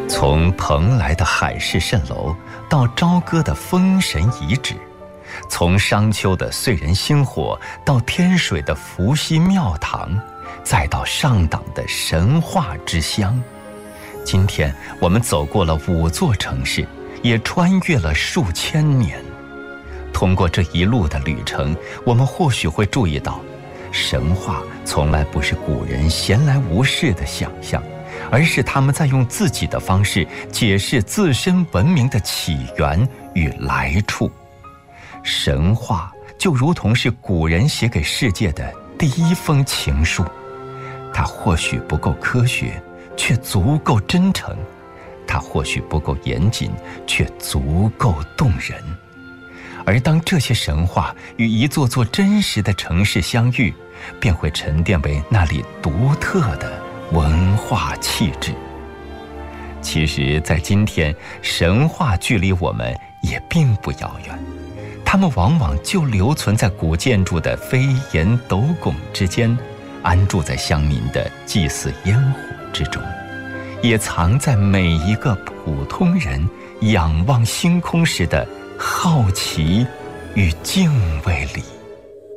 从蓬莱的海市蜃楼到朝歌的封神遗址，从商丘的燧人星火到天水的伏羲庙堂，再到上党的神话之乡，今天我们走过了5座城市，也穿越了数千年。通过这一路的旅程，我们或许会注意到，神话从来不是古人闲来无事的想象，而是他们在用自己的方式解释自身文明的起源与来处。神话就如同是古人写给世界的第一封情书，它或许不够科学，却足够真诚；它或许不够严谨，却足够动人。而当这些神话与一座座真实的城市相遇，便会沉淀为那里独特的文化气质。其实在今天，神话距离我们也并不遥远，它们往往就留存在古建筑的飞檐斗拱之间，安住在乡民的祭祀烟火之中，也藏在每一个普通人仰望星空时的好奇与敬畏里。